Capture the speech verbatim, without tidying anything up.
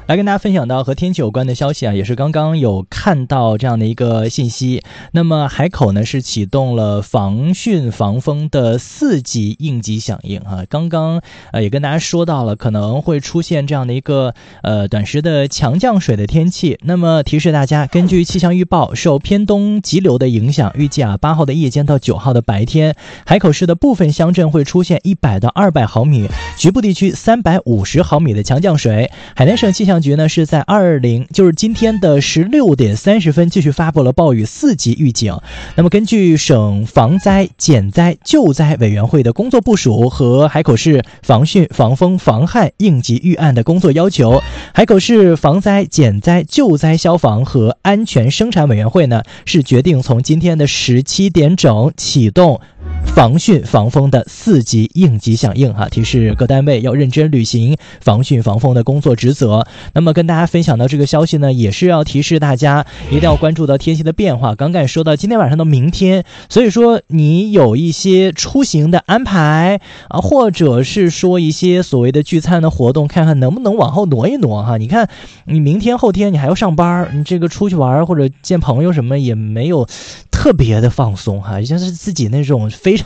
来跟大家分享到和天气有关的消息啊，也是刚刚有看到这样的一个信息。那么海口呢是启动了防汛防风的四级应急响应啊，刚刚呃也跟大家说到了可能会出现这样的一个呃短时的强降水的天气。那么提示大家，根据气象预报，受偏东急流的影响，预计啊八号的夜间到九号的白天，海口市的部分乡镇会出现一百到二百毫米，局部地区三百五十毫米的强降水。海南省气象局呢是在二零就是今天的十六点三十分继续发布了暴雨四级预警。那么根据省防灾减灾救灾委员会的工作部署和海口市防汛防风防旱应急预案的工作要求，海口市防灾减灾救灾消防和安全生产委员会呢是决定从今天的十七点整启动防汛防风的四级应急响应哈，提示各单位要认真履行防汛防风的工作职责。那么跟大家分享到这个消息呢，也是要提示大家一定要关注到天气的变化。刚刚说到今天晚上到明天，所以说你有一些出行的安排啊，或者是说一些所谓的聚餐的活动，看看能不能往后挪一挪哈。你看你明天后天你还要上班，你这个出去玩或者见朋友什么也没有特别的放松哈，像是自己那种非常